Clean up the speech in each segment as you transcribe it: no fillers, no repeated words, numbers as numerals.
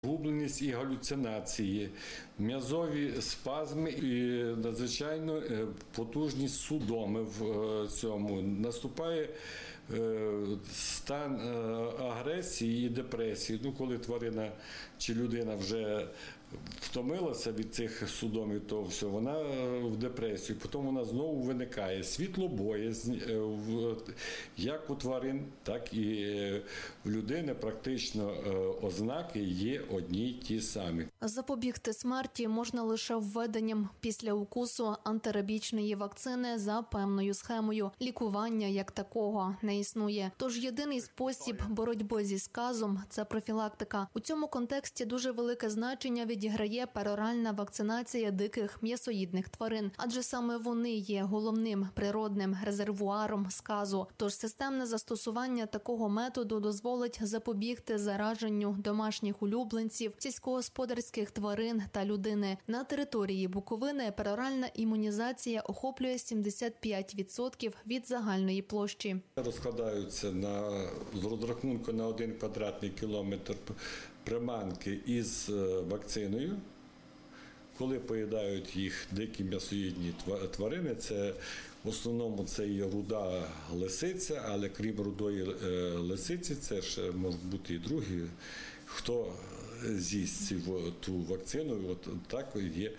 Губленість і галюцинації, м'язові спазми і надзвичайно потужні судоми в цьому. Наступає стан агресії і депресії. Коли тварина чи людина вже втомилася від цих судомів, то все, вона в депресію. Потім вона знову виникає. Світлобоязнь, як у тварин, так і в людини практично ознаки є одні й ті самі. Запобігти смерті можна лише введенням після укусу антирабічної вакцини за певною схемою. Лікування як такого не існує. Тож єдиний спосіб боротьби зі сказом – це профілактика. У цьому контексті дуже велике значення відіграє пероральна вакцинація диких м'ясоїдних тварин, адже саме вони є головним природним резервуаром сказу. Тож системне застосування такого методу дозволить запобігти зараженню домашніх улюбленців, сільськогосподарських тварин та людини. На території Буковини пероральна імунізація охоплює 75% від загальної площі. Розкладаються з розрахунку на 1 квадратний кілометр приманки із вакциною. Коли поїдають їх дикі м'ясоїдні тварини, це в основному це є руда лисиця, але крім рудої лисиці, це ще можуть бути і другі. Хто з'їсть ту вакцину, от так є.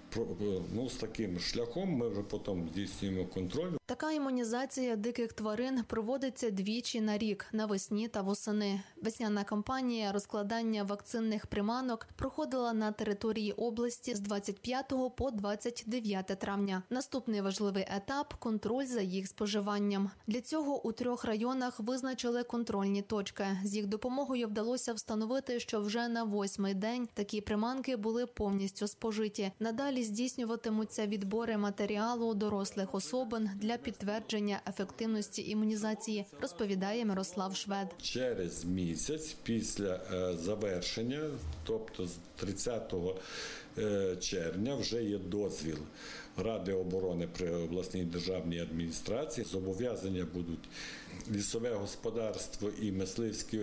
З таким шляхом ми вже потім здійснюємо контроль. Така імунізація диких тварин проводиться двічі на рік – навесні та восени. Весняна кампанія розкладання вакцинних приманок проходила на території області з 25 по 29 травня. Наступний важливий етап – контроль за їх споживанням. Для цього у 3 районах визначили контрольні точки. З їх допомогою вдалося встановити, що вже на 8-й день такі приманки були повністю спожиті. Надалі здійснюватимуться відбори матеріалу дорослих особин для підтвердження ефективності імунізації, розповідає Мирослав Швед. Через місяць після завершення, тобто з 30 червня, вже є дозвіл Ради оборони при обласній державній адміністрації. Зобов'язання будуть лісове господарство і мисливські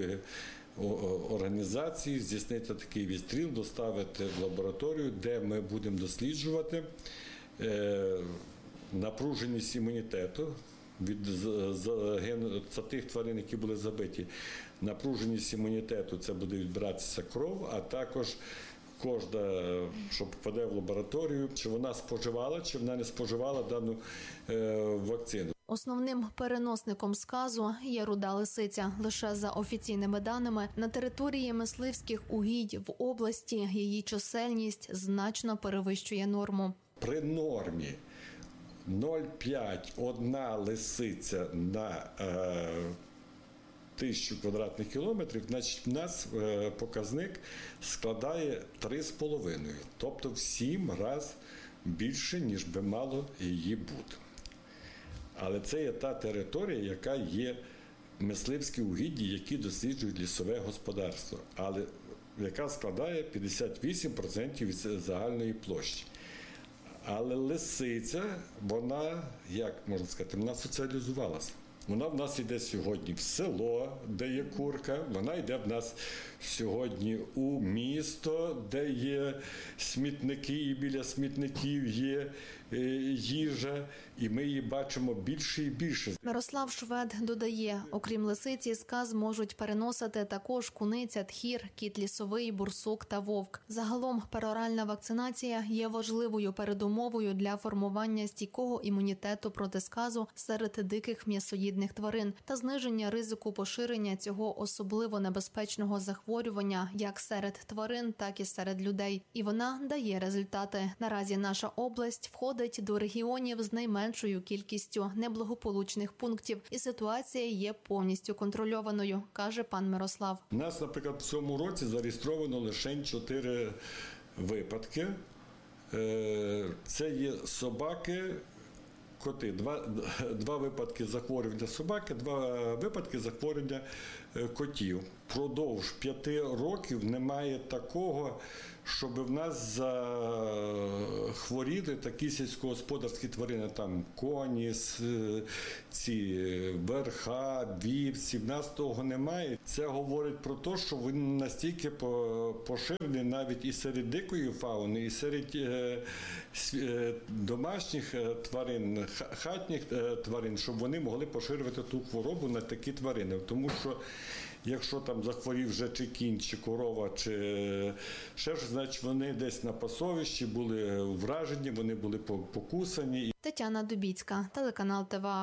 організації здійснити такий відстріл, доставити в лабораторію, де ми будемо досліджувати напруженість імунітету від тих тварин, які були забиті. Напруженість імунітету – це буде відбиратися кров, а також кожна, що попаде в лабораторію, чи вона споживала, чи вона не споживала дану вакцину. Основним переносником сказу є руда лисиця. Лише за офіційними даними, на території мисливських угідь в області її чисельність значно перевищує норму. При нормі 0,5 одна лисиця на 1000 квадратних кілометрів, значить у нас показник складає 3,5. Тобто в 7 разів більше, ніж би мало її бути. Але це є та територія, яка є мисливські угіддя, які досліджують лісове господарство, але яка складає 58% від загальної площі. Але лисиця, вона, як можна сказати, вона соціалізувалася. Вона в нас йде сьогодні в село, де є курка, вона йде в нас сьогодні у місто, де є смітники, і біля смітників є їжа, і ми її бачимо більше і більше. Мирослав Швед додає, окрім лисиці, сказ можуть переносити також куниця, тхір, кіт лісовий, бурсук та вовк. Загалом пероральна вакцинація є важливою передумовою для формування стійкого імунітету проти сказу серед диких м'ясоїдних тварин та зниження ризику поширення цього особливо небезпечного захворювання як серед тварин, так і серед людей. І вона дає результати. Наразі наша область входить до регіонів з найменшою кількістю неблагополучних пунктів, і ситуація є повністю контрольованою, каже пан Мирослав. У нас, наприклад, в цьому році зареєстровано лише 4 випадки. Це є собаки, коти. Два випадки захворювання собаки, 2 випадки захворювання котів. Впродовж 5 років немає такого, щоб в нас захворіли такі сільськогосподарські тварини, там коні, ці верха, вівці. В нас того немає. Це говорить про те, що він настільки поширений навіть і серед дикої фауни, і серед домашніх тварин, хатніх тварин, щоб вони могли поширювати ту хворобу на такі тварини. Тому що якщо там захворів вже чи кінь, чи корова, чи ще ж, значить вони десь на пасовищі були вражені, вони були покусані. Тетяна Дубіцька, телеканал ТВА.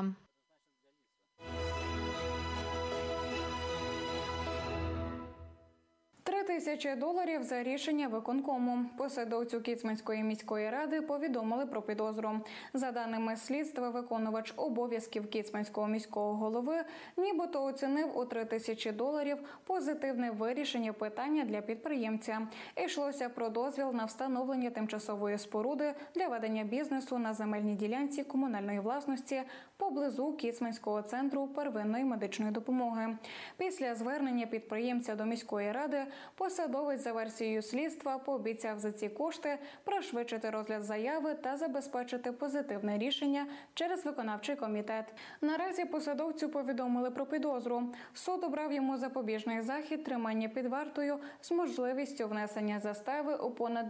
$3000 за рішення виконкому. Посадовцю Кіцманської міської ради повідомили про підозру. За даними слідства, виконувач обов'язків Кіцманського міського голови нібито оцінив у $3000 позитивне вирішення питання для підприємця. Йшлося про дозвіл на встановлення тимчасової споруди для ведення бізнесу на земельній ділянці комунальної власності поблизу Кіцманського центру первинної медичної допомоги. Після звернення підприємця до міської ради посадовець за версією слідства пообіцяв за ці кошти пришвидшити розгляд заяви та забезпечити позитивне рішення через виконавчий комітет. Наразі посадовцю повідомили про підозру. Суд обрав йому запобіжний захід тримання під вартою з можливістю внесення застави у понад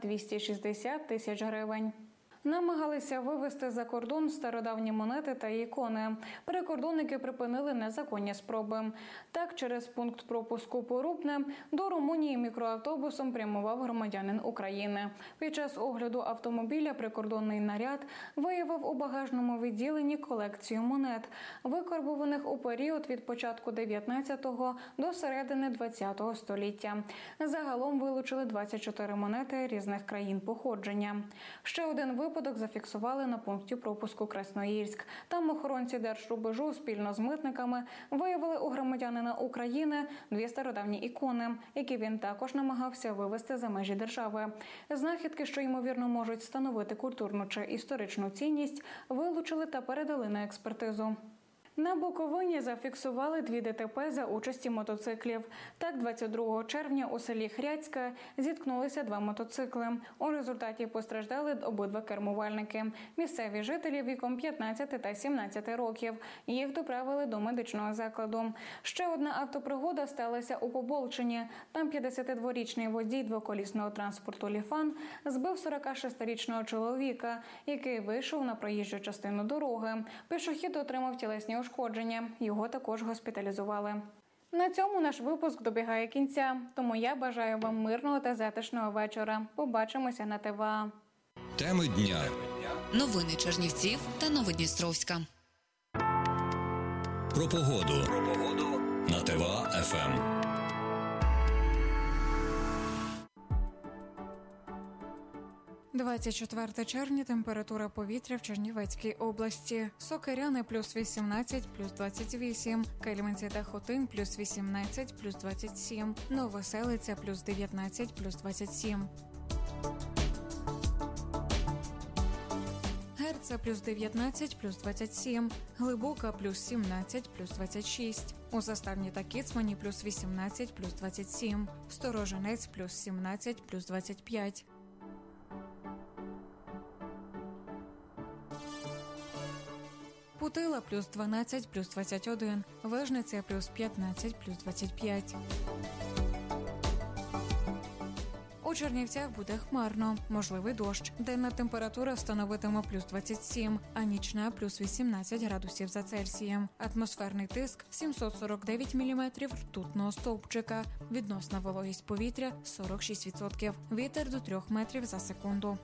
260 тисяч гривень. Намагалися вивезти за кордон стародавні монети та ікони. Прикордонники припинили незаконні спроби. Так, через пункт пропуску Порубне до Румунії мікроавтобусом прямував громадянин України. Під час огляду автомобіля прикордонний наряд виявив у багажному відділенні колекцію монет, викарбуваних у період від початку 19-го до середини 20-го століття. Загалом вилучили 24 монети різних країн походження. Ще один випадок зафіксували на пункті пропуску Красноїльськ. Там охоронці Держрубежу спільно з митниками виявили у громадянина України 2 стародавні ікони, які він також намагався вивезти за межі держави. Знахідки, що ймовірно можуть становити культурну чи історичну цінність, вилучили та передали на експертизу. На Буковині зафіксували 2 ДТП за участі мотоциклів. Так, 22 червня у селі Хряцьке зіткнулися 2 мотоцикли. У результаті постраждали обидва кермувальники. Місцеві жителі віком 15 та 17 років. Їх доправили до медичного закладу. Ще одна автопригода сталася у Поболчині. Там 52-річний водій двоколісного транспорту «Ліфан» збив 46-річного чоловіка, який вийшов на проїжджу частину дороги. Пішохід отримав тілесні ушкодження. Його також госпіталізували. На цьому наш випуск добігає кінця. Тому я бажаю вам мирного та затишного вечора. Побачимося на ТВА. Теми дня. Новини Чернівців та Новодністровська. Про погоду. На ТВА-ФМ. 24 червня, температура повітря в Чернівецькій області. Сокиряни – плюс 18, плюс 28, Кельменці та Хотин – плюс 18, плюс 27, Новоселиця – плюс 19, плюс 27. Герце – плюс 19, плюс 27, Глибока – плюс 17, плюс 26, у Заставні та Кіцмані – плюс 18, плюс 27, Сторожинець – плюс 17, плюс 25. Путила – плюс 12, плюс 21, Вижниця – плюс 15, плюс 25. У Чернівцях буде хмарно, можливий дощ. Денна температура становитиме плюс 27, а нічна – плюс 18 градусів за Цельсієм. Атмосферний тиск – 749 міліметрів ртутного стовпчика. Відносна вологість повітря – 46%. Вітер до 3 метрів за секунду.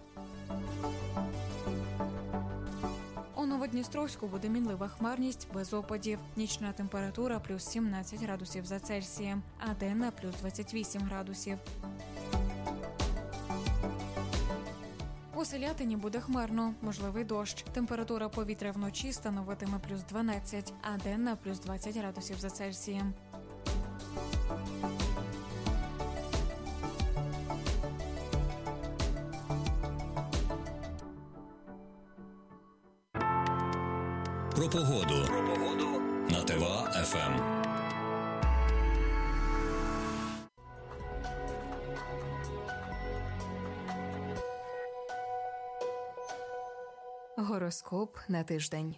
У Новодністровську буде мінлива хмарність без опадів. Нічна температура – плюс 17 градусів за Цельсієм, а денна – плюс 28 градусів. У Селятині буде хмарно, можливий дощ. Температура повітря вночі становитиме плюс 12, а денна – плюс 20 градусів за Цельсієм. Про погоду. На ТВА-ФМ. Гороскоп на тиждень.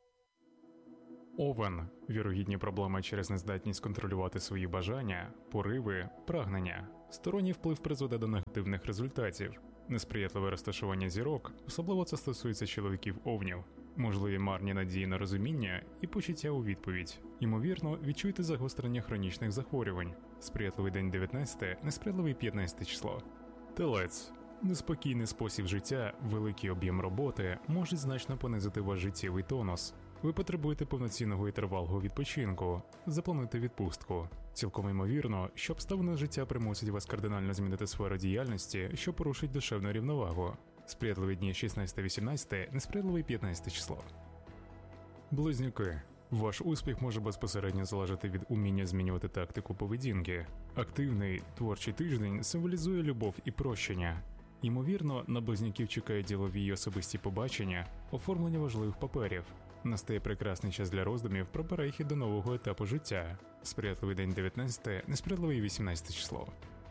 Овен. Вірогідні проблеми через нездатність контролювати свої бажання, пориви, прагнення. Сторонній вплив призведе до негативних результатів. Несприятливе розташування зірок, особливо це стосується чоловіків-овнів. Можливі марні надії на розуміння і почуття у відповідь. Ймовірно, відчуєте загострення хронічних захворювань. Сприятливий день 19, несприятливий 15 число. Телець. Неспокійний спосіб життя, великий об'єм роботи можуть значно понизити ваш життєвий тонус. Ви потребуєте повноцінного і тривалого відпочинку. Заплануйте відпустку. Цілком ймовірно, що обставини життя примусять вас кардинально змінити сферу діяльності, що порушить душевну рівновагу. Сприятливі дні 16-18, несприятливий 15 число. Близнюки. Ваш успіх може безпосередньо залежати від уміння змінювати тактику поведінки. Активний, творчий тиждень символізує любов і прощення. Ймовірно, на близнюків чекають ділові й особисті побачення, оформлення важливих паперів. Настає прекрасний час для роздумів про перехід до нового етапу життя. Сприятливий день 19, несприятливий 18 число.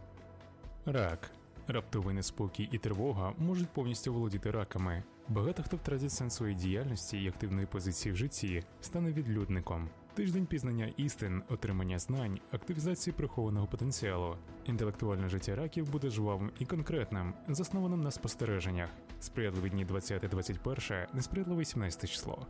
Рак. Раптовий неспокій і тривога можуть повністю володіти раками. Багато хто втратить сенс своєї діяльності і активної позиції в житті, стане відлюдником. Тиждень пізнання істин, отримання знань, активізації прихованого потенціалу. Інтелектуальне життя раків буде жвавим і конкретним, заснованим на спостереженнях. Сприятливі дні 20-21, несприятливий 17 число.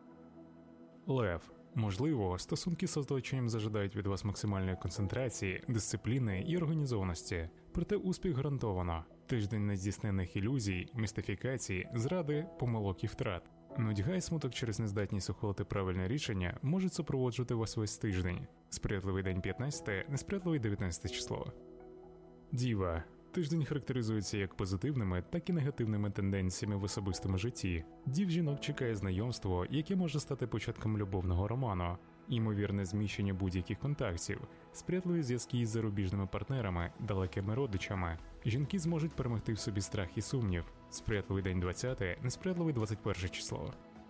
Лев. Можливо, стосунки з оточенням зажадають від вас максимальної концентрації, дисципліни і організованості. Проте успіх гарантовано. Тиждень нездійснених ілюзій, містифікацій, зради, помилок і втрат. Нудьга і смуток через нездатність ухвалити правильне рішення можуть супроводжувати вас весь тиждень. Сприятливий день 15, несприятливий 19 число. Діва. Тиждень характеризується як позитивними, так і негативними тенденціями в особистому житті. Дів жінок чекає знайомство, яке може стати початком любовного роману. Ймовірне зміщення будь-яких контактів, сприятливі зв'язки із зарубіжними партнерами, далекими родичами. Жінки зможуть перемогти в собі страх і сумнів. Сприятливий день 20, несприятливий 21 число.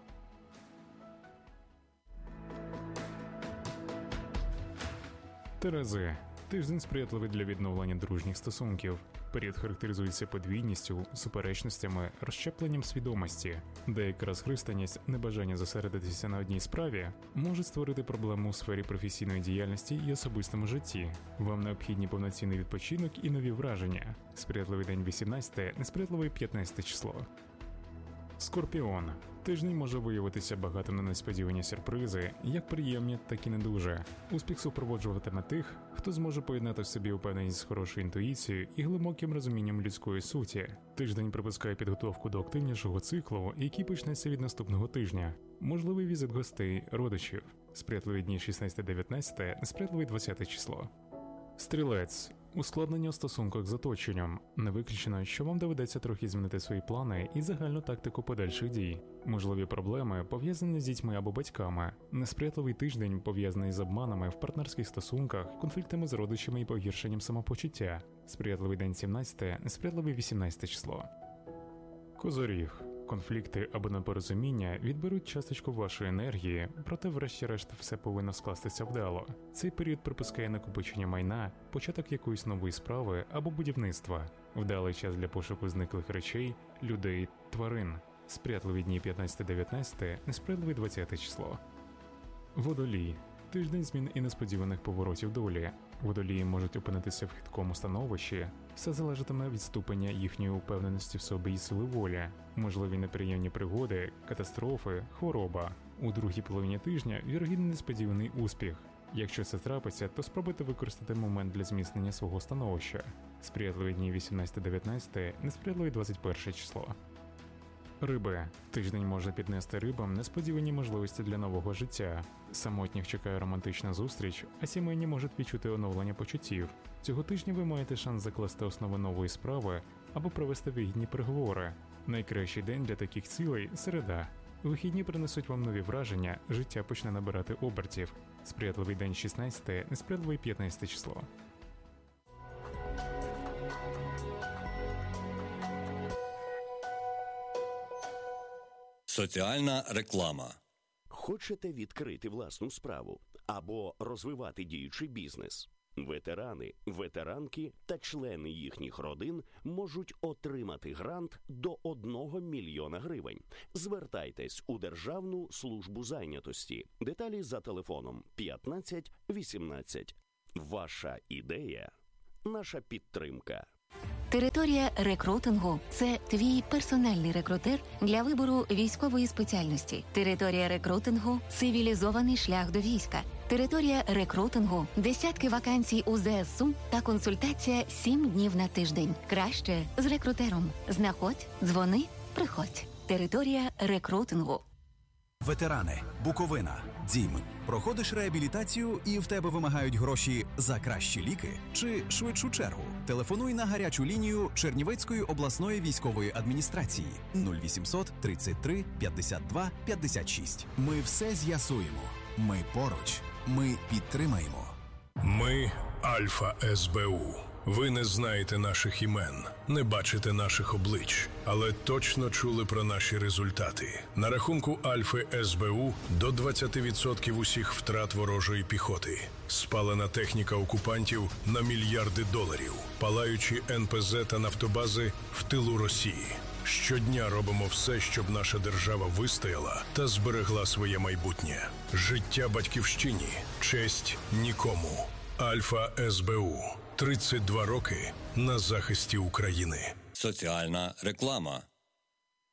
Терези. Тиждень сприятливий для відновлення дружніх стосунків. Період характеризується подвійністю, суперечностями, розщепленням свідомості. Деяка розхристаність, небажання зосередитися на одній справі можуть створити проблему у сфері професійної діяльності і особистому житті. Вам необхідні повноцінний відпочинок і нові враження. Сприятливий день 18, несприятливий 15 число. Скорпіон. Тиждень може виявитися багатим на несподівані сюрпризи, як приємні, так і не дуже. Успіх супроводжуватиме тих, хто зможе поєднати в собі упевненість з хорошою інтуїцією і глибоким розумінням людської суті. Тиждень припускає підготовку до активнішого циклу, який почнеться від наступного тижня. Можливий візит гостей, родичів. Сприятливі дні 16-19, несприятливий 20 число. Стрілець. Ускладнення у стосунках з оточенням. Не виключено, що вам доведеться трохи змінити свої плани і загальну тактику подальших дій. Можливі проблеми, пов'язані з дітьми або батьками. Несприятливий тиждень, пов'язаний з обманами в партнерських стосунках, конфліктами з родичами і погіршенням самопочуття. Сприятливий день 17, несприятливий 18 число. Козоріг. Конфлікти або непорозуміння відберуть часточку вашої енергії, проте врешті-решт все повинно скластися вдало. Цей період припускає накопичення майна, початок якоїсь нової справи або будівництва. Вдалий час для пошуку зниклих речей, людей, тварин. Сприятливі дні 15-19, несприятливий 20 число. Водолій. Тиждень змін і несподіваних поворотів долі. Водолії можуть опинитися в хиткому становищі. Все залежатиме від ступеня їхньої упевненості в собі і сили волі. Можливі неприємні пригоди, катастрофи, хвороба. У другій половині тижня вірогідний несподіваний успіх. Якщо це трапиться, то спробуйте використати момент для зміцнення свого становища. Сприятливі дні 18-19, несприятливий 21 число. Риби. Тиждень може піднести рибам несподівані можливості для нового життя. Самотніх чекає романтична зустріч, а сімейні можуть відчути оновлення почуттів. Цього тижня ви маєте шанс закласти основи нової справи або провести вигідні переговори. Найкращий день для таких цілей – середа. Вихідні принесуть вам нові враження, життя почне набирати обертів. Сприятливий день 16, несприятливий 15 число. Соціальна реклама. Хочете відкрити власну справу або розвивати діючий бізнес? Ветерани, ветеранки та члени їхніх родин можуть отримати грант до 1 мільйона гривень. Звертайтесь у Державну службу зайнятості. Деталі за телефоном 15 18. Ваша ідея – наша підтримка. Територія рекрутингу – це твій персональний рекрутер для вибору військової спеціальності. Територія рекрутингу – цивілізований шлях до війська. Територія рекрутингу – десятки вакансій у ЗСУ та консультація 7 днів на тиждень. Краще з рекрутером. Знаходь, дзвони, приходь. Територія рекрутингу. Ветерани, Буковина, Дім. Проходиш реабілітацію і в тебе вимагають гроші за кращі ліки чи швидшу чергу? Телефонуй на гарячу лінію Чернівецької обласної військової адміністрації 0800 33 52 56. Ми все з'ясуємо. Ми поруч. Ми підтримаємо. Ми Альфа СБУ. Ви не знаєте наших імен, не бачите наших облич, але точно чули про наші результати. На рахунку Альфи СБУ до 20% усіх втрат ворожої піхоти. Спалена техніка окупантів на мільярди доларів. Палаючі НПЗ та нафтобази в тилу Росії. Щодня робимо все, щоб наша держава вистояла та зберегла своє майбутнє. Життя батьківщині, честь нікому. Альфа СБУ. 32 роки на захисті України. Соціальна реклама.